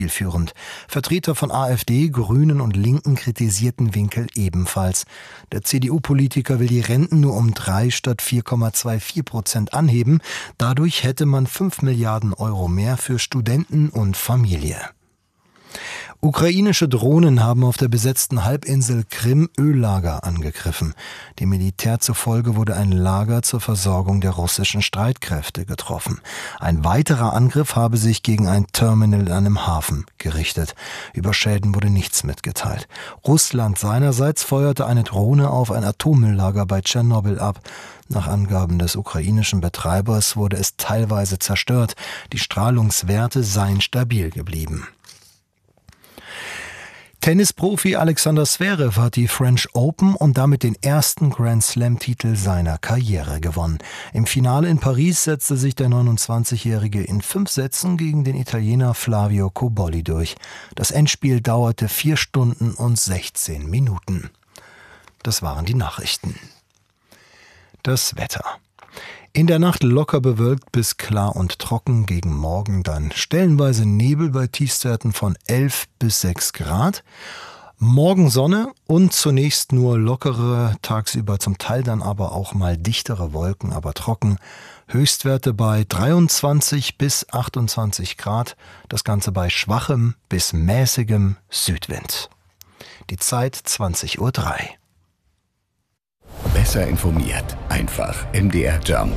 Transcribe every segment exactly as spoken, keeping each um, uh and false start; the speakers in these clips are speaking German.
zielführend. Vertreter von AfD, Grünen und Linken kritisierten Winkel ebenfalls. Der C D U-Politiker will die Renten nur um drei statt vier Komma vierundzwanzig Prozent anheben. Dadurch hätte man fünf Milliarden Euro mehr für Studenten und Familie. Ukrainische Drohnen haben auf der besetzten Halbinsel Krim Öllager angegriffen. Dem Militär zufolge wurde ein Lager zur Versorgung der russischen Streitkräfte getroffen. Ein weiterer Angriff habe sich gegen ein Terminal in einem Hafen gerichtet. Über Schäden wurde nichts mitgeteilt. Russland seinerseits feuerte eine Drohne auf ein Atommülllager bei Tschernobyl ab. Nach Angaben des ukrainischen Betreibers wurde es teilweise zerstört. Die Strahlungswerte seien stabil geblieben. Tennisprofi Alexander Zverev hat die French Open und damit den ersten Grand-Slam-Titel seiner Karriere gewonnen. Im Finale in Paris setzte sich der neunundzwanzigjährige in fünf Sätzen gegen den Italiener Flavio Cobolli durch. Das Endspiel dauerte vier Stunden und sechzehn Minuten. Das waren die Nachrichten. Das Wetter. In der Nacht locker bewölkt bis klar und trocken, gegen Morgen dann stellenweise Nebel bei Tiefstwerten von elf bis sechs Grad. Morgen Sonne und zunächst nur lockere, tagsüber zum Teil dann aber auch mal dichtere Wolken, aber trocken. Höchstwerte bei dreiundzwanzig bis achtundzwanzig Grad, das Ganze bei schwachem bis mäßigem Südwind. Die Zeit zwanzig Uhr drei. Besser informiert, einfach M D R Jump.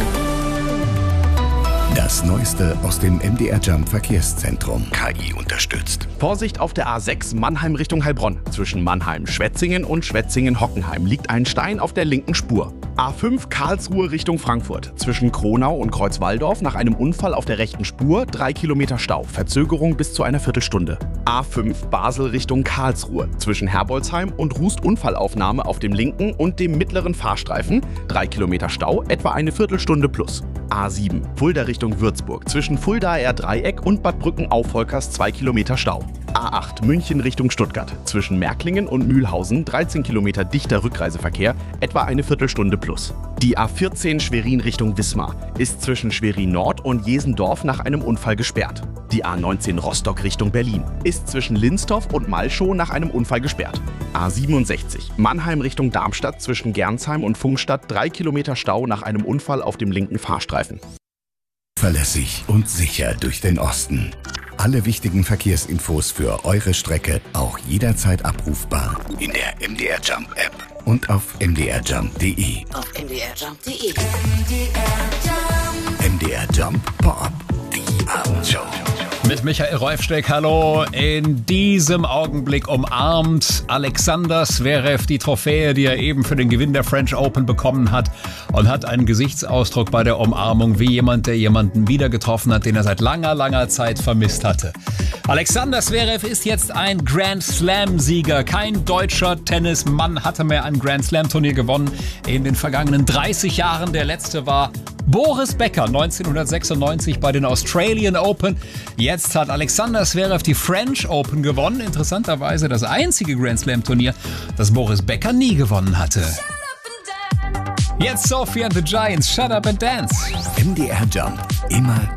Das Neueste aus dem M D R Jump Verkehrszentrum. K I unterstützt. Vorsicht auf der A sechs Mannheim Richtung Heilbronn. Zwischen Mannheim-Schwetzingen und Schwetzingen-Hockenheim liegt ein Stein auf der linken Spur. A fünf Karlsruhe Richtung Frankfurt. Zwischen Kronau und Kreuzwaldorf nach einem Unfall auf der rechten Spur drei Kilometer Stau. Verzögerung bis zu einer Viertelstunde. A fünf Basel Richtung Karlsruhe. Zwischen Herbolzheim und Rust Unfallaufnahme auf dem linken und dem mittleren Fahrstreifen. drei Kilometer Stau, etwa eine Viertelstunde plus. A sieben Fulda Richtung Würzburg. Zwischen Fuldaer Dreieck und Bad Brücken-Aufholkers zwei Kilometer Stau. A acht München Richtung Stuttgart. Zwischen Märklingen und Mühlhausen dreizehn Kilometer dichter Rückreiseverkehr, etwa eine Viertelstunde plus. Die A vierzehn Schwerin Richtung Wismar ist zwischen Schwerin Nord und Jesendorf nach einem Unfall gesperrt. Die A neunzehn Rostock Richtung Berlin ist zwischen Linstorf und Malchow nach einem Unfall gesperrt. A siebenundsechzig Mannheim Richtung Darmstadt zwischen Gernsheim und Pfungstadt drei Kilometer Stau nach einem Unfall auf dem linken Fahrstreifen. Verlässlich und sicher durch den Osten. Alle wichtigen Verkehrsinfos für eure Strecke auch jederzeit abrufbar in der M D R Jump App und auf m d r jump punkt d e. Auf m d r jump punkt d e. M D R Jump Pop-Up, die Abendshow. Mit Michael Reufsteck, hallo. In diesem Augenblick umarmt Alexander Zverev die Trophäe, die er eben für den Gewinn der French Open bekommen hat, und hat einen Gesichtsausdruck bei der Umarmung wie jemand, der jemanden wieder getroffen hat, den er seit langer, langer Zeit vermisst hatte. Alexander Zverev ist jetzt ein Grand Slam-Sieger. Kein deutscher Tennismann hatte mehr ein Grand Slam-Turnier gewonnen in den vergangenen dreißig Jahren. Der letzte war Boris Becker neunzehnhundertsechsundneunzig bei den Australian Open. Jetzt hat Alexander Zverev die French Open gewonnen. Interessanterweise das einzige Grand Slam Turnier, das Boris Becker nie gewonnen hatte. Jetzt Sophie and the Giants, Shut Up and Dance. M D R Jump, immer